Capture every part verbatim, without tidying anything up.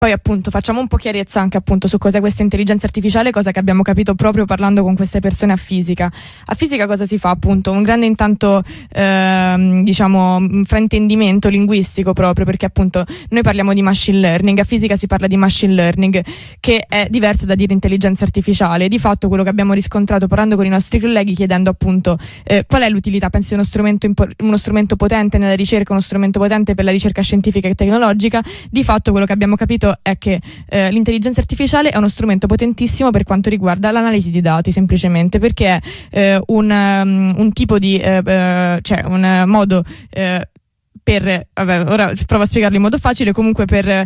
Poi appunto facciamo un po' chiarezza anche appunto su cos'è questa intelligenza artificiale, cosa che abbiamo capito proprio parlando con queste persone a fisica. A fisica cosa si fa? Appunto un grande intanto ehm, diciamo fraintendimento linguistico, proprio perché appunto noi parliamo di machine learning, a fisica si parla di machine learning, che è diverso da dire intelligenza artificiale. Di fatto quello che abbiamo riscontrato parlando con i nostri colleghi, chiedendo appunto eh, qual è l'utilità, pensi uno strumento, impo- uno strumento potente nella ricerca, uno strumento potente per la ricerca scientifica e tecnologica, di fatto quello che abbiamo capito è che eh, l'intelligenza artificiale è uno strumento potentissimo per quanto riguarda l'analisi di dati, semplicemente perché è eh, un, um, un tipo di eh, eh, cioè un modo eh, per, vabbè, ora provo a spiegarlo in modo facile, comunque per eh,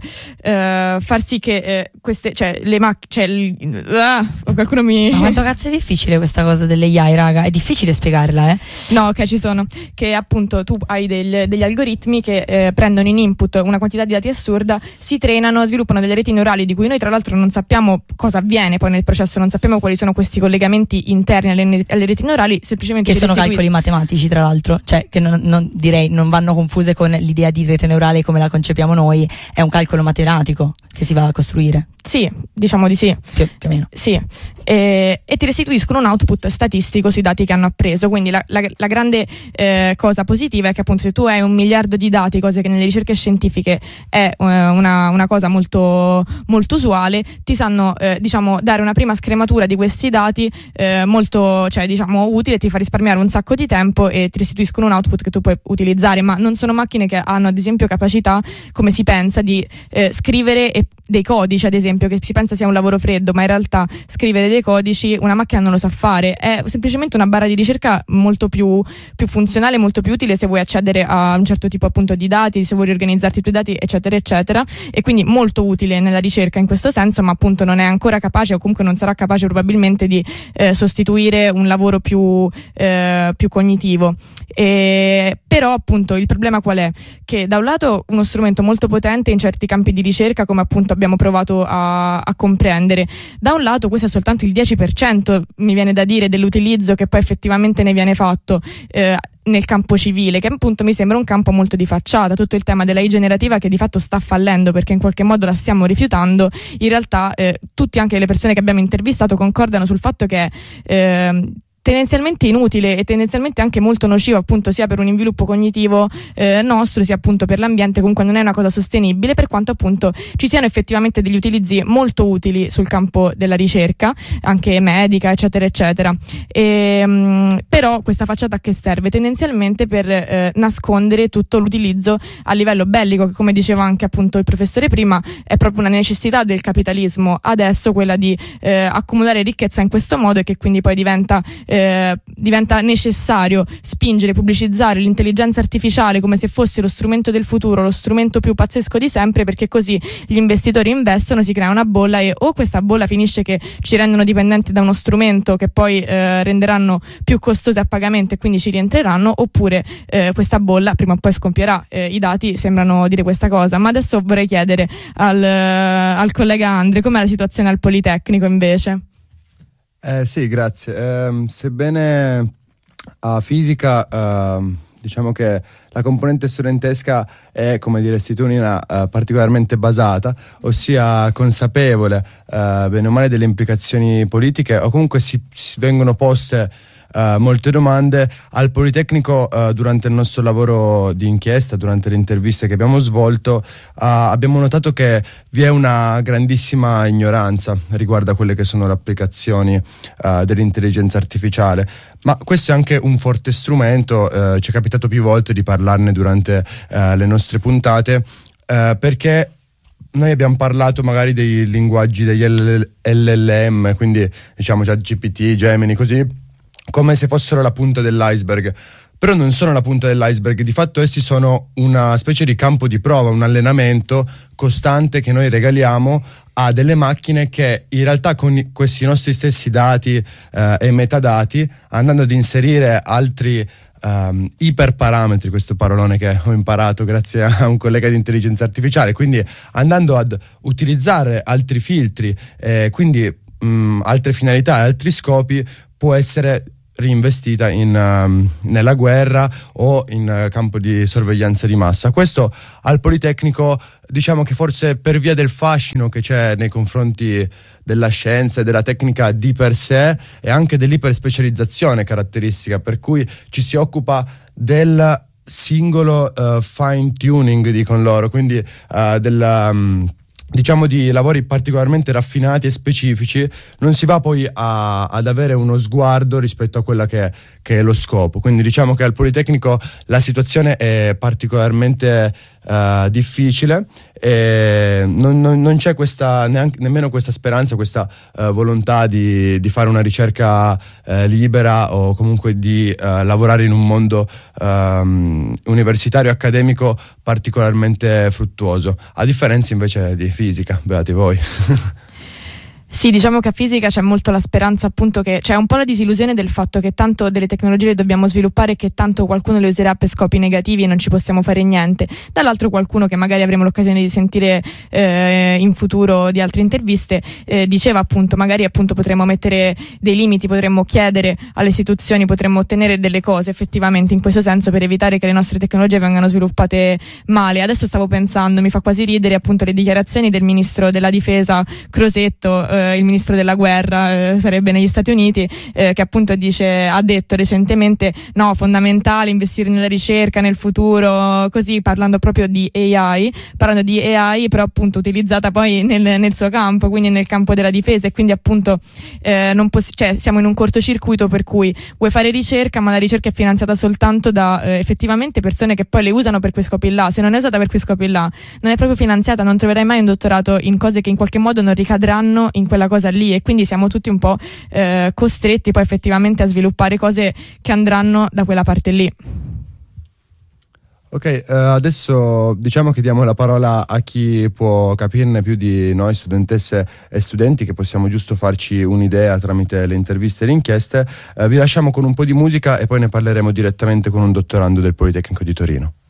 far sì che eh, queste, cioè le macchine, cioè ah, qualcuno mi... Ma quanto cazzo è difficile questa cosa delle A I, raga, è difficile spiegarla, eh? No, ok, ci sono, che appunto tu hai del, degli algoritmi che eh, prendono in input una quantità di dati assurda, si trainano, sviluppano delle reti neurali di cui noi tra l'altro non sappiamo cosa avviene poi nel processo, non sappiamo quali sono questi collegamenti interni alle, alle reti neurali, semplicemente che sono restituiti. calcoli matematici, tra l'altro, cioè che non, non direi non vanno confusi con l'idea di rete neurale come la concepiamo noi, è un calcolo matematico che si va a costruire. Sì, diciamo di sì. Più, più o meno. Sì, e, e ti restituiscono un output statistico sui dati che hanno appreso, quindi la, la, la grande eh, cosa positiva è che appunto se tu hai un miliardo di dati, cose che nelle ricerche scientifiche è eh, una, una cosa molto, molto usuale, ti sanno eh, diciamo dare una prima scrematura di questi dati eh, molto, cioè diciamo utile, ti fa risparmiare un sacco di tempo e ti restituiscono un output che tu puoi utilizzare, ma non sono macchine che hanno ad esempio capacità, come si pensa, di eh, scrivere e dei codici, ad esempio, che si pensa sia un lavoro freddo, ma in realtà scrivere dei codici una macchina non lo sa fare, è semplicemente una barra di ricerca molto più, più funzionale, molto più utile se vuoi accedere a un certo tipo appunto di dati, se vuoi riorganizzarti i tuoi dati, eccetera eccetera, e quindi molto utile nella ricerca in questo senso, ma appunto non è ancora capace, o comunque non sarà capace probabilmente di eh, sostituire un lavoro più, eh, più cognitivo. E, però appunto il problema qual è? Che da un lato uno strumento molto potente in certi campi di ricerca, come appunto abbiamo provato a, a comprendere, da un lato questo è soltanto il dieci per cento, mi viene da dire, dell'utilizzo che poi effettivamente ne viene fatto eh, nel campo civile, che appunto mi sembra un campo molto di facciata. Tutto il tema della I generativa, che di fatto sta fallendo perché in qualche modo la stiamo rifiutando, in realtà eh, tutti, anche le persone che abbiamo intervistato, concordano sul fatto che eh, tendenzialmente inutile e tendenzialmente anche molto nocivo, appunto sia per un sviluppo cognitivo eh, nostro, sia appunto per l'ambiente. Comunque non è una cosa sostenibile, per quanto appunto ci siano effettivamente degli utilizzi molto utili sul campo della ricerca, anche medica, eccetera eccetera. E, mh, però questa facciata a che serve? Tendenzialmente per eh, nascondere tutto l'utilizzo a livello bellico, che come diceva anche appunto il professore prima, è proprio una necessità del capitalismo adesso, quella di eh, accumulare ricchezza in questo modo, e che quindi poi diventa eh, Eh, diventa necessario spingere, pubblicizzare l'intelligenza artificiale come se fosse lo strumento del futuro, lo strumento più pazzesco di sempre, perché così gli investitori investono, si crea una bolla, e o questa bolla finisce che ci rendono dipendenti da uno strumento che poi eh, renderanno più costosi a pagamento e quindi ci rientreranno, oppure eh, questa bolla prima o poi scompierà. Eh, i dati sembrano dire questa cosa. Ma adesso vorrei chiedere al, al collega Andre com'è la situazione al Politecnico invece. Eh, sì, grazie. Eh, sebbene a fisica eh, diciamo che la componente studentesca è, come diresti tu Nina, eh, particolarmente basata, ossia consapevole eh, bene o male delle implicazioni politiche, o comunque si, si vengono poste Uh, molte domande. Al Politecnico uh, durante il nostro lavoro di inchiesta, durante le interviste che abbiamo svolto, uh, abbiamo notato che vi è una grandissima ignoranza riguardo a quelle che sono le applicazioni uh, dell'intelligenza artificiale, ma questo è anche un forte strumento. Uh, ci è capitato più volte di parlarne durante uh, le nostre puntate, uh, perché noi abbiamo parlato magari dei linguaggi degli L L M, quindi diciamo già G P T, Gemini, così, come se fossero la punta dell'iceberg. Però non sono la punta dell'iceberg, di fatto essi sono una specie di campo di prova, un allenamento costante che noi regaliamo a delle macchine che in realtà con questi nostri stessi dati eh, e metadati, andando ad inserire altri Um, iperparametri, questo parolone che ho imparato grazie a un collega di intelligenza artificiale, quindi andando ad utilizzare altri filtri, eh, quindi um, altre finalità e altri scopi, può essere reinvestita in, um, nella guerra o in uh, campo di sorveglianza di massa. Questo al Politecnico, diciamo che forse per via del fascino che c'è nei confronti della scienza e della tecnica di per sé, e anche dell'iperspecializzazione caratteristica, per cui ci si occupa del singolo uh, fine tuning, dicono loro, quindi uh, della... Um, diciamo di lavori particolarmente raffinati e specifici, non si va poi a, ad avere uno sguardo rispetto a quella che è, che è lo scopo. Quindi diciamo che al Politecnico la situazione è particolarmente uh, difficile e non, non, non c'è questa neanche, nemmeno questa speranza, questa uh, volontà di, di fare una ricerca uh, libera o comunque di uh, lavorare in un mondo um, universitario accademico particolarmente fruttuoso, a differenza invece di fisica, beati voi. Sì, diciamo che a fisica c'è molto la speranza, appunto, che c'è un po' la disillusione del fatto che tanto delle tecnologie le dobbiamo sviluppare e che tanto qualcuno le userà per scopi negativi e non ci possiamo fare niente. Dall'altro qualcuno, che magari avremo l'occasione di sentire eh, in futuro di altre interviste, eh, diceva appunto magari appunto potremmo mettere dei limiti, potremmo chiedere alle istituzioni, potremmo ottenere delle cose effettivamente in questo senso per evitare che le nostre tecnologie vengano sviluppate male. Adesso stavo pensando, mi fa quasi ridere appunto le dichiarazioni del ministro della difesa Crosetto, eh, il ministro della guerra, eh, sarebbe negli Stati Uniti, eh, che appunto dice, ha detto recentemente no, fondamentale investire nella ricerca, nel futuro, così, parlando proprio di A I, parlando di A I però appunto utilizzata poi nel, nel suo campo, quindi nel campo della difesa, e quindi appunto eh, non poss- cioè, siamo in un cortocircuito per cui vuoi fare ricerca ma la ricerca è finanziata soltanto da eh, effettivamente persone che poi le usano per quei scopi là. Se non è usata per quei scopi là non è proprio finanziata, non troverai mai un dottorato in cose che in qualche modo non ricadranno in quella cosa lì, e quindi siamo tutti un po' eh, costretti poi effettivamente a sviluppare cose che andranno da quella parte lì. Ok, uh, adesso diciamo che diamo la parola a chi può capirne più di noi studentesse e studenti, che possiamo giusto farci un'idea tramite le interviste e le inchieste. Uh, vi lasciamo con un po' di musica e poi ne parleremo direttamente con un dottorando del Politecnico di Torino.